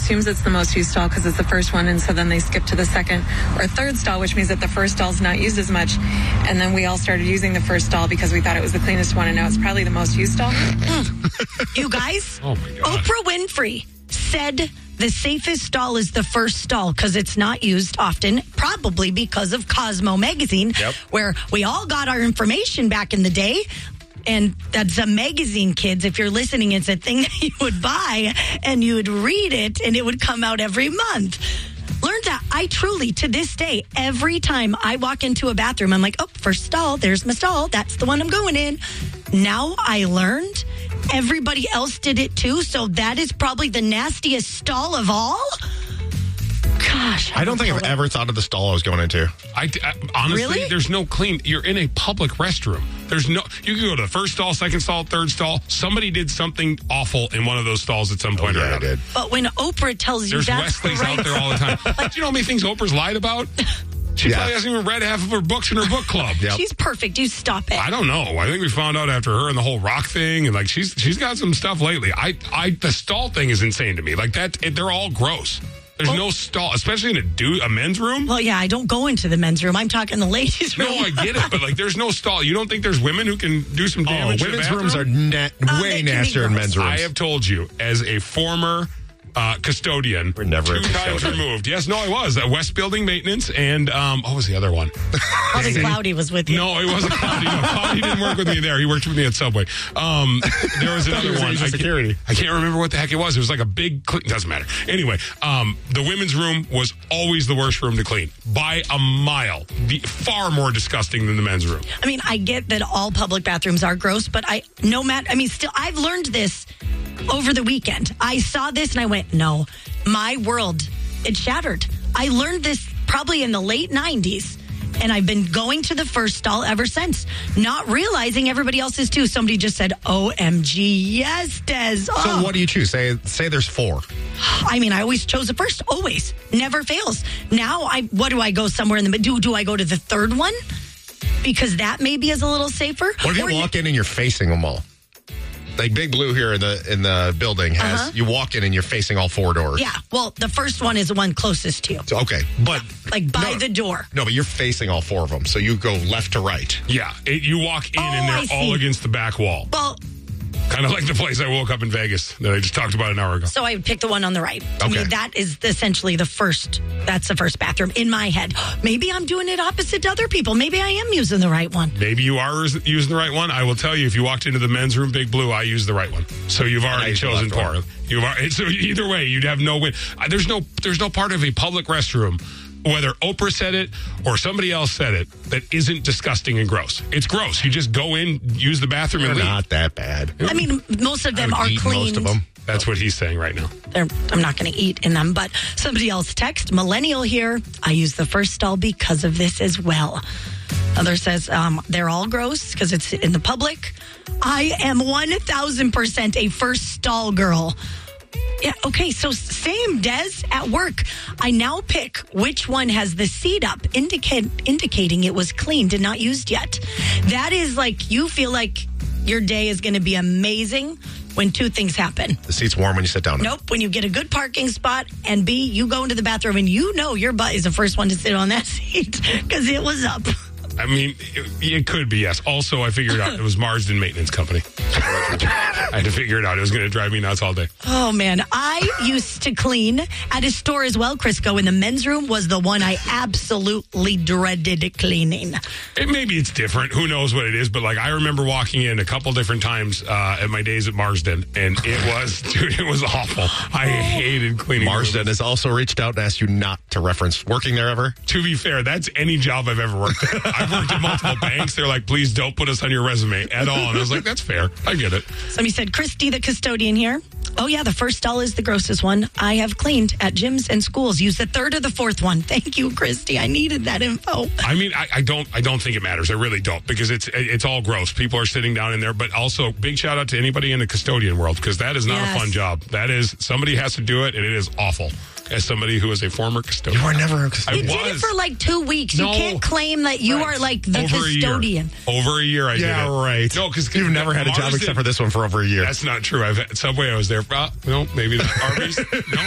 assumes it's the most used stall because it's the first one, and so then they skip to the second or third stall, which means that the first stall is not used as much. And then we all started using the first stall because we thought it was the cleanest one, and now it's probably the most used stall. You guys, Oh my God. Oprah Winfrey said the safest stall is the first stall because it's not used often, probably because of Cosmo magazine, where we all got our information back in the day. And that's a magazine, kids. If you're listening, it's a thing that you would buy and you would read it and it would come out every month. Learned that I truly, to this day, every time I walk into a bathroom, I'm like, oh, first stall, there's my stall. That's the one I'm going in. Now I learned everybody else did it too. So that is probably the nastiest stall of all. Gosh. I don't think I've ever thought of the stall I was going into. I honestly, Really? there's no clean. You're in a public restroom. There's no. You can go to the first stall, second stall, third stall. Somebody did something awful in one of those stalls at some point or I another. did. But when Oprah tells you There's that's Wesleys the right out there all the time. Do you know how many things Oprah's lied about? She probably hasn't even read half of her books in her book club. She's perfect. You stop it. I don't know. I think we found out after her and the whole rock thing, and like she's got some stuff lately. The stall thing is insane to me. Like that, they're all gross. There's no stall, especially in a men's room. Well, yeah, I don't go into the men's room. I'm talking the ladies' room. No, I get it, but like, there's no stall. You don't think there's women who can do some damage? Women's in the rooms are bathroom? way they can be nastier than gross. men's rooms. I have told you, as a former custodian, We're never a 2 times custodian. removed. Yes, no, I was West Building Maintenance, and what was the other one? Probably Cloudy was with you. No, it wasn't Cloudy. No, Cloudy didn't work with me there. He worked with me at Subway. There was another one. Security. I can't remember what the heck it was. It was like a big. Doesn't matter. Anyway, the women's room was always the worst room to clean by a mile. Far more disgusting than the men's room. I mean, I get that all public bathrooms are gross, but still, I've learned this over the weekend. I saw this and I went, no, my world, it shattered. I learned this probably in the late 90s. And I've been going to the first stall ever since, not realizing everybody else is too. Somebody just said, OMG, yes, Des. Oh. So what do you choose? Say there's 4. I mean, I always chose the first, always. Never fails. Now, what do I go somewhere in the middle? Do I go to the third one? Because that maybe is a little safer. What if you walk in and you're facing them all? Like Big Blue here in the building has, you walk in and you're facing all 4 doors. Yeah, well, the first one is the one closest to you. So, okay, but Like by the door. No, but you're facing all 4 of them, so you go left to right. Yeah, you walk in and I they're all see. against the back wall. Well, Kind of like the place I woke up in Vegas that I just talked about an hour ago. so I would pick the one on the right. To Okay. me, that is essentially that's the first bathroom in my head. Maybe I'm doing it opposite to other people. Maybe I am using the right one. Maybe you are using the right one. I will tell you, if you walked into the men's room, Big Blue, I used the right one. So you've already used the chosen left one. poor. So either way, you'd have no win. There's no part of a public restroom, whether Oprah said it or somebody else said it, that isn't disgusting and gross. It's gross. You just go in, use the bathroom, They're and leave. not that bad. I mean, most of them I are would eat clean. most of them. That's what he's saying right now. I'm not going to eat in them, but somebody else text, millennial here, I use the first stall because of this as well. Other says they're all gross because it's in the public. I am 1,000% a first stall girl. Yeah, okay, so same, Des, at work. I now pick which one has the seat up, indicating it was cleaned and not used yet. That is like, you feel like your day is going to be amazing when 2 things happen. The seat's warm when you sit down. Nope, when you get a good parking spot, and B, you go into the bathroom and you know your butt is the first one to sit on that seat because it was up. I mean, it could be, yes. Also, I figured out it was Marsden Maintenance Company. I had to figure it out. It was going to drive me nuts all day. Oh, man. I used to clean at a store as well, Crisco, and the men's room was the one I absolutely dreaded cleaning. Maybe it's different. Who knows what it is? But like, I remember walking in a couple different times at my days at Marsden, and it was awful. I hated cleaning. Marsden rooms. has also reached out and asked you not to reference working there ever. To be fair, that's any job I've ever worked at. I've worked at multiple banks. They're like, please don't put us on your resume at all. And I was like, that's fair. I get it. Somebody said, Christy, the custodian here. Oh, yeah, the first stall is the grossest one. I have cleaned at gyms and schools. Use the third or the fourth one. Thank you, Christy. I needed that info. I mean, I don't think it matters. I really don't, because it's all gross. People are sitting down in there, but also big shout out to anybody in the custodian world, because that is not a fun job. That is, somebody has to do it, and it is awful. As somebody who is a former custodian. You were never a You custodian. did it for like 2 weeks. No. You can't claim that you are like the custodian. Over a year I did it. Yeah, right. No, because You've never had a job except for this one for over a year. That's not true. I've had Subway. I was there. No, maybe not. Arby's. No,